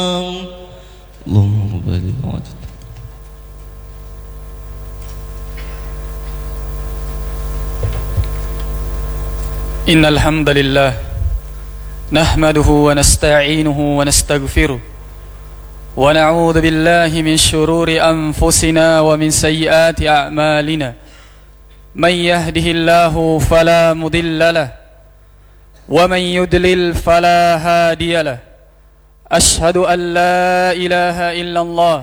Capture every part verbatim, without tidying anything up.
اللهم بارك وعدد. إن الحمد لله نحمده ونستعينه ونستغفره ونعوذ بالله من شرور أنفسنا ومن سيئات أعمالنا. من يهده الله فلا مضل له ومن يضلل فلا هادي له. أشهد أن لا إله إلا الله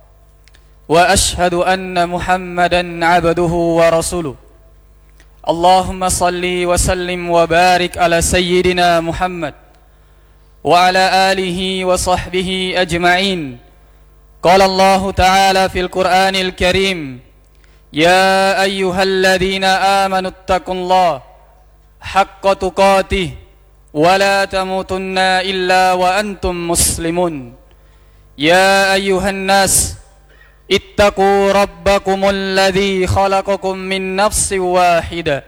وأشهد أن محمدا عبده ورسوله. اللهم صل وسلم وبارك على سيدنا محمد وعلى آله وصحبه أجمعين. قال الله تعالى في القرآن الكريم: يا أيها الذين آمنوا اتقوا الله حق تقاته ولا تموتن إلا وأنتم مسلمون. يا أيها الناس اتقوا ربكم الذي خلقكم من نفس واحدة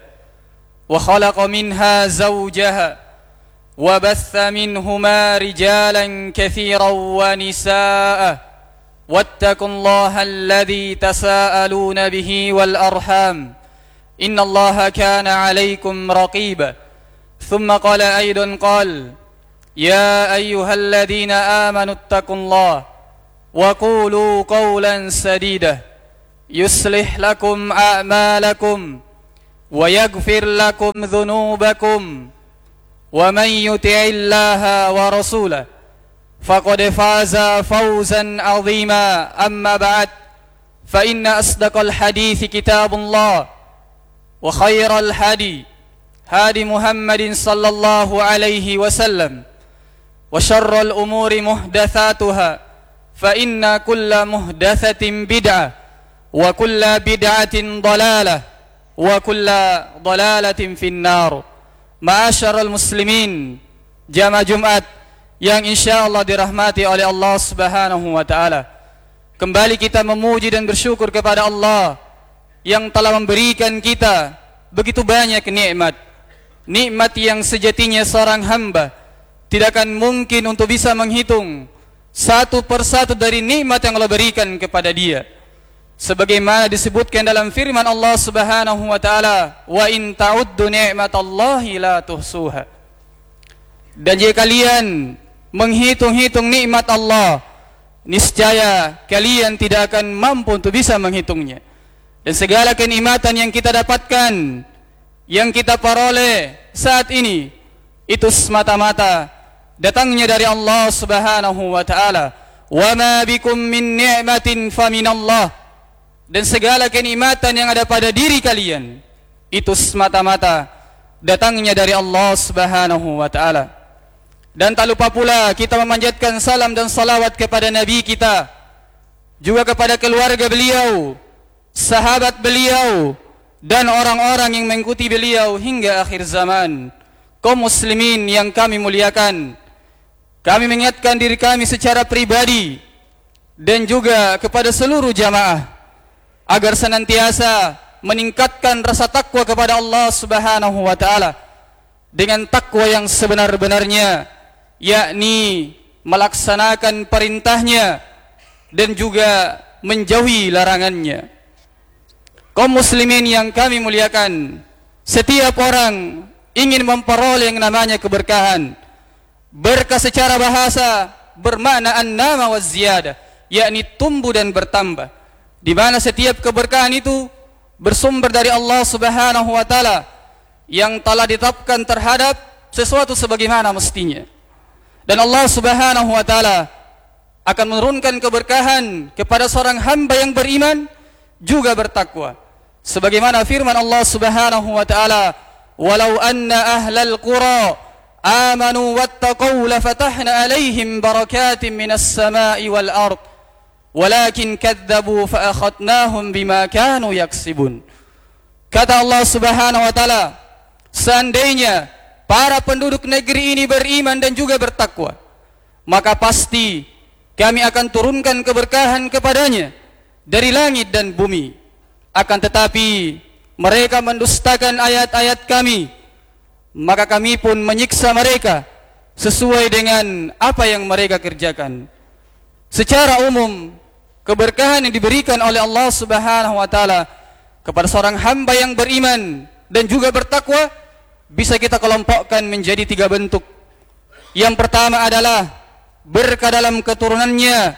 وخلق منها زوجها وبث منهما رجالا كثيرا ونساء واتقوا الله الذي تساءلون به والأرحام إن الله كان عليكم رقيبا. ثم قال أيضا قال: يا أيها الذين آمنوا اتقوا الله وقولوا قولا سديدا يصلح لكم أعمالكم ويغفر لكم ذنوبكم ومن يطع الله ورسوله فقد فاز فوزا عظيما. أما بعد فإن أصدق الحديث كتاب الله وخير الهدي هدي محمد صلى الله عليه وسلم وشر الأمور محدثاتها فإن كل محدثة بدعة وكل بدعة ضلالة وكل ضلالة في النار. Ma'asyiral muslimin, jamaah Jumat yang insyaallah dirahmati oleh Allah Subhanahu wa taala. Kembali kita memuji dan bersyukur kepada Allah yang telah memberikan kita begitu banyak nikmat. Nikmat yang sejatinya seorang hamba tidak akan mungkin untuk bisa menghitung satu persatu dari nikmat yang Allah berikan kepada dia. Sebagaimana disebutkan dalam firman Allah Subhanahu wa taala, wa in ta'uddu ni'matallahi la tuhsuha. Dan jika kalian menghitung-hitung nikmat Allah, niscaya kalian tidak akan mampu untuk bisa menghitungnya. Dan segala kenikmatan yang kita dapatkan, yang kita peroleh saat ini, itu semata-mata datangnya dari Allah Subhanahu wa taala. Wa ma bikum min ni'matin faminallah. Dan segala kenikmatan yang ada pada diri kalian itu semata-mata datangnya dari Allah Subhanahu wa taala. Dan tak lupa pula kita memanjatkan salam dan salawat kepada Nabi kita, juga kepada keluarga beliau, sahabat beliau, dan orang-orang yang mengikuti beliau hingga akhir zaman. Kaum muslimin yang kami muliakan, kami mengingatkan diri kami secara pribadi dan juga kepada seluruh jamaah agar senantiasa meningkatkan rasa takwa kepada Allah Subhanahu wa taala dengan takwa yang sebenar-benarnya, yakni melaksanakan perintahnya dan juga menjauhi larangannya. Kaum muslimin yang kami muliakan, setiap orang ingin memperoleh yang namanya keberkahan. Berkah secara bahasa bermakna an-nama wa ziyadah, yakni tumbuh dan bertambah, di mana setiap keberkahan itu bersumber dari Allah Subhanahu wa taala yang telah ditetapkan terhadap sesuatu sebagaimana mestinya. Dan Allah Subhanahu wa taala akan menurunkan keberkahan kepada seorang hamba yang beriman juga bertakwa. Sebagaimana firman Allah Subhanahu wa taala, "Walau anna ahlal qura amanu wattaqau lafatahna 'alaihim barakatin minas sama'i wal ard." Walakin kadzabu fa akhadnahum bima kanu yaksibun. Kata Allah Subhanahu wa taala, seandainya para penduduk negeri ini beriman dan juga bertakwa, maka pasti kami akan turunkan keberkahan kepadanya dari langit dan bumi. Akan tetapi mereka mendustakan ayat-ayat kami, maka kami pun menyiksa mereka sesuai dengan apa yang mereka kerjakan. secara umum keberkahan yang diberikan oleh Allah Subhanahu wa taala kepada seorang hamba yang beriman dan juga bertakwa bisa kita kelompokkan menjadi tiga bentuk. Yang pertama adalah berkah dalam keturunannya,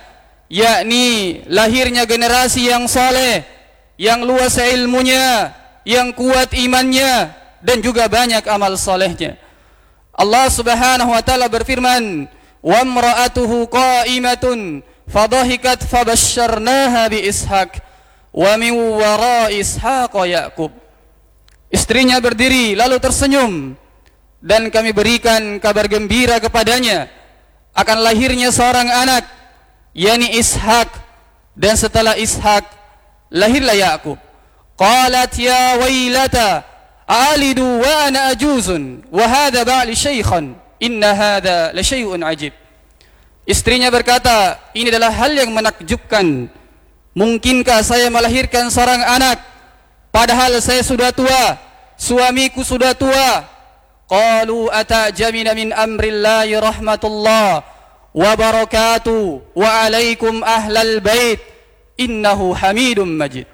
yakni lahirnya generasi yang saleh, yang luas ilmunya, yang kuat imannya, dan juga banyak amal salehnya. Allah Subhanahu wa taala berfirman, "Wa imra'atuhu qa'imatun fadhahikat fabasyarnaha bi Ishaq wa min wara'i Ishaq Yaqub." Istrinya berdiri lalu tersenyum dan kami berikan kabar gembira kepadanya akan lahirnya seorang anak, yakni Ishaq, dan setelah Ishaq lahirlah Yaqub. Qalat ya wailata alidu wa ana ajuzun wa hadha ba'li shaykhan inna hadha la syai'un ajib. Istrinya berkata, ini adalah hal yang menakjubkan. Mungkinkah saya melahirkan seorang anak padahal saya sudah tua, suamiku sudah tua? Qalu atajamina min amrillahi rahmatullah wa barakatuh wa alaikum ahlal bait innahu hamidum majid.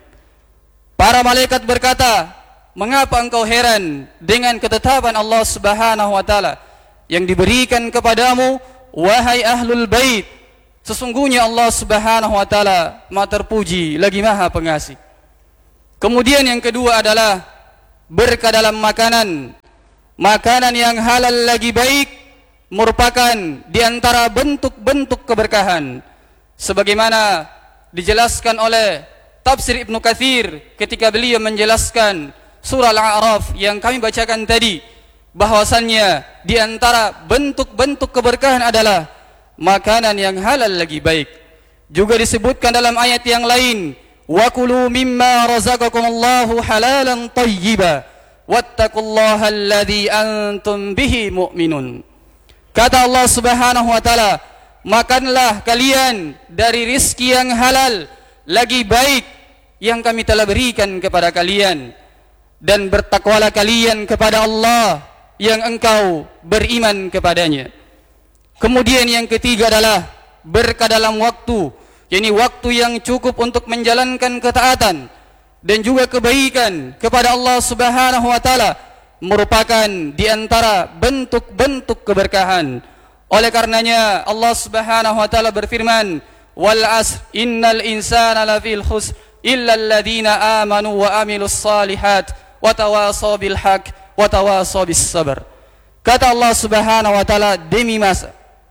Para malaikat berkata, mengapa engkau heran dengan ketetapan Allah Subhanahu wa taala yang diberikan kepadamu, wahai ahlul bait? Sesungguhnya Allah Subhanahu wa taala Maha terpuji lagi Maha pengasih. Kemudian yang kedua adalah berkah dalam makanan. Makanan yang halal lagi baik merupakan di antara bentuk-bentuk keberkahan. Sebagaimana dijelaskan oleh tafsir Ibnu Katsir ketika beliau menjelaskan surah Al-A'raf yang kami bacakan tadi, bahwasannya di antara bentuk-bentuk keberkahan adalah makanan yang halal lagi baik. Juga disebutkan dalam ayat yang lain, wa kulu mimma razaqakumullahu halalan thayyiba wattaqullaha alladzi antum bihi mu'minun. Kata Allah Subhanahu wa taala, makanlah kalian dari rizki yang halal lagi baik yang kami telah berikan kepada kalian, dan bertakwalah kalian kepada Allah yang engkau beriman kepadanya. Kemudian yang ketiga adalah berkah dalam waktu, yakni waktu yang cukup untuk menjalankan ketaatan dan juga kebaikan kepada Allah Subhanahu wa taala merupakan di antara bentuk-bentuk keberkahan. Oleh karenanya Allah Subhanahu wa taala berfirman, wal asr innal insana lafil khusr illa alladziina amanu wa amilus shalihat wa tawasaw bil haqq wa tawasaw bis sabr. Kata Allah Subhanahu wa taala, demi masa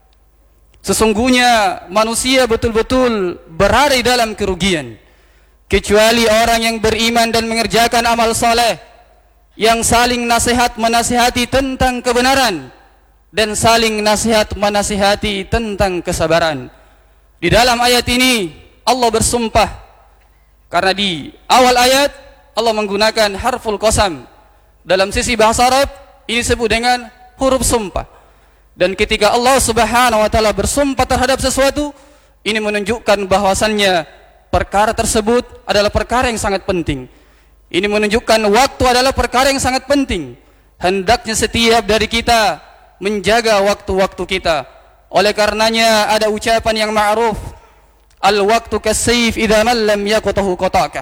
sesungguhnya manusia betul-betul berada di dalam kerugian kecuali orang yang beriman dan mengerjakan amal saleh, yang saling nasihat menasihati tentang kebenaran dan saling nasihat menasihati tentang kesabaran. Di dalam ayat ini Allah bersumpah, karena di awal ayat Allah menggunakan harful qasam. Dalam sisi bahasa Arab ini disebut dengan huruf sumpah. Dan ketika Allah Subhanahu wa taala bersumpah terhadap sesuatu, ini menunjukkan bahwasannya perkara tersebut adalah perkara yang sangat penting. Ini menunjukkan waktu adalah perkara yang sangat penting. Hendaknya setiap dari kita menjaga waktu-waktu kita. Oleh karenanya ada ucapan yang ma'ruf, al-waktu kasayf idza man lam yaqtahu qata'aka.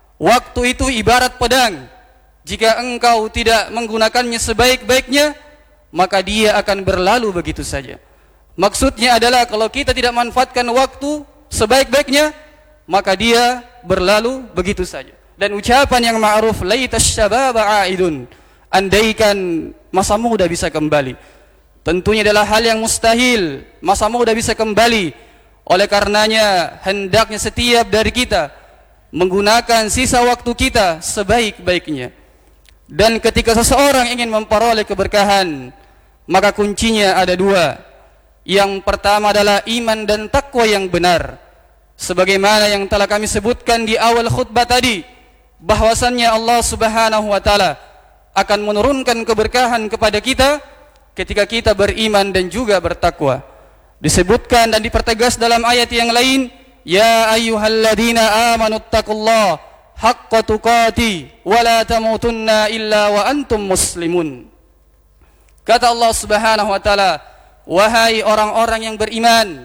Waktu itu ibarat pedang. Jika engkau tidak menggunakannya sebaik-baiknya, maka dia akan berlalu begitu saja. Maksudnya adalah kalau kita tidak manfaatkan waktu sebaik-baiknya, maka dia berlalu begitu saja. Dan ucapan yang ma'ruf, laitasy syababa a'idun, andaikan masa muda bisa kembali. Tentunya adalah hal yang mustahil masa muda bisa kembali. Oleh karenanya hendaknya setiap dari kita menggunakan sisa waktu kita sebaik-baiknya. Dan ketika seseorang ingin memperoleh keberkahan, maka kuncinya ada dua. Yang pertama adalah iman dan takwa yang benar. Sebagaimana yang telah kami sebutkan di awal khutbah tadi, bahwasannya Allah Subhanahu wa taala akan menurunkan keberkahan kepada kita ketika kita beriman dan juga bertakwa. Disebutkan dan dipertegas dalam ayat yang lain, ya ayyuhalladzina amanu taqullaha haqqa tuqati wa la tamutunna illa wa antum muslimun. Kata Allah Subhanahu wa taala, wahai orang-orang yang beriman,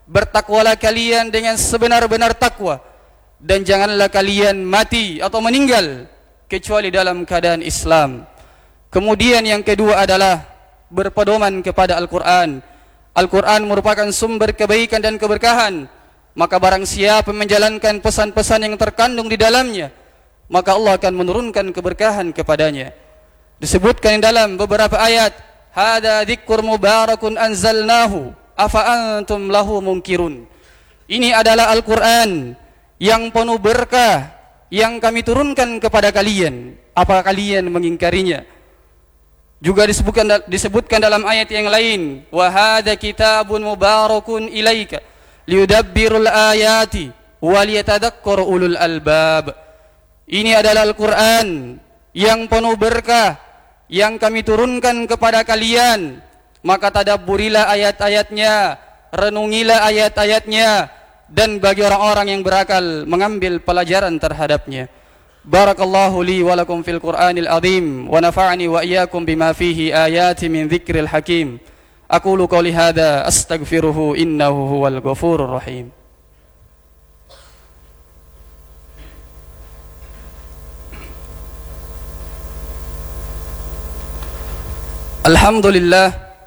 bertakwalah kalian dengan sebenar-benar takwa, dan janganlah kalian mati atau meninggal kecuali dalam keadaan Islam. Kemudian yang kedua adalah berpedoman kepada Al-Quran. Al-Quran merupakan sumber kebaikan dan keberkahan. Maka barang siapa menjalankan pesan-pesan yang terkandung di dalamnya, maka Allah akan menurunkan keberkahan kepadanya. Disebutkan dalam beberapa ayat, hada dzikrun mubarakun anzalnahu afa antum lahu munkirun. Ini adalah Al-Quran yang penuh berkah yang kami turunkan kepada kalian, apa kalian mengingkarinya? Juga disebutkan disebutkan dalam ayat yang lain, wa hadza kitabun mubarakun ilaika liyudabbirul ayati wa liyatadhakkar ulul albab. Ini adalah Al-Quran yang penuh berkah yang kami turunkan kepada kalian, maka tadabburilah ayat-ayatnya, renungilah ayat-ayatnya, dan bagi orang-orang yang berakal mengambil pelajaran terhadapnya. Barakallahu li wa lakum fil Qur'anil azim wa nafa'ani wa iyyakum bima fihi ayati min dzikril hakim. Aqulu qouli hadza astaghfiruhu innahu huwal ghafurur rahim. Alhamdulillah,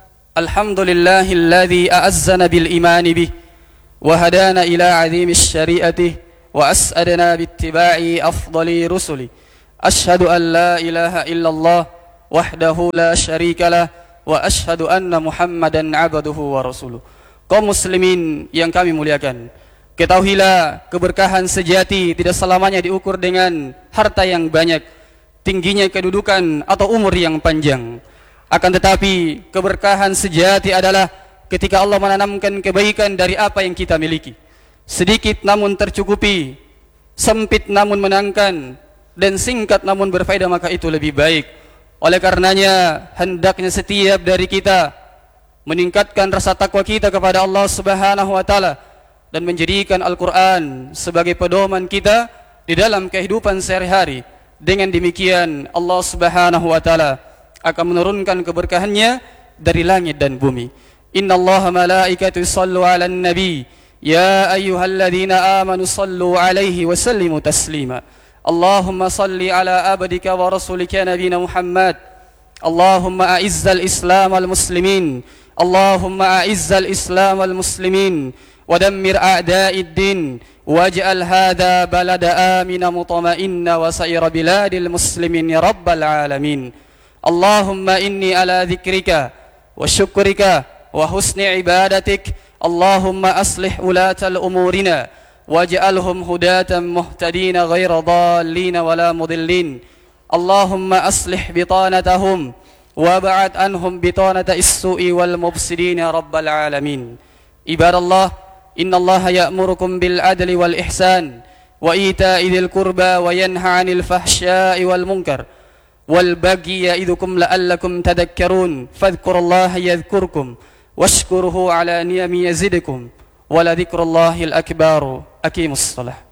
alhamdulillahilladzi a'azzana bil imani bih wa hadana ila 'azimis syari'atih wa as'adana bittiba'i afdali rusuli. Asyhadu an la ilaha illallah wahdahu la syarikalah wa asyhadu anna Muhammadan 'abduhu wa rasuluh. Kaum muslimin yang kami muliakan, ketahuilah keberkahan sejati tidak selamanya diukur dengan harta yang banyak, tingginya kedudukan atau umur yang panjang. Akan tetapi keberkahan sejati adalah ketika Allah menanamkan kebaikan dari apa yang kita miliki. Sedikit namun tercukupi, sempit namun menangkan, dan singkat namun berfaedah, maka itu lebih baik. Oleh karenanya hendaknya setiap dari kita meningkatkan rasa takwa kita kepada Allah Subhanahu wa taala dan menjadikan Al-Quran sebagai pedoman kita di dalam kehidupan sehari-hari. Dengan demikian Allah Subhanahu wa taala akan menurunkan keberkahannya dari langit dan bumi. Innallaha malaikatahu yushallu 'alan nabi ya ayyuhalladzina amanu shallu 'alaihi wa sallimu taslima. Allahumma salli ala abdika wa rasulika nabiyina Muhammad. Allahumma a'izzal islam wal muslimin. Allahumma a'izzal islam wal muslimin wa dammir a'da'id din waj'al hadha balada amina mutma'inna wa sa'ira biladil muslimin ya rabbal alamin. Allahumma inni ala dzikrika wa syukrika wa husni ibadatik. Allahumma aslih ulatal umurina waj'alhum hudatan muhtadina ghaira dhallina wala mudillin. Allahumma aslih bitanatahum wab'ad anhum bitanata is-su'i wal mufsidin ya rabbal alamin. Ibadallah, innallaha ya'murukum bil adli wal ihsan wa ita'i dzil qurba wa yanha 'anil fahsya'i wal munkar wal bagyi ya'idukum la'allakum tadhakkarun. Fadhkurullaha yadhkurkum washkuruhu 'ala ni'ami yazidkum wa la dzikrullahil akbar. Aqimus shalah.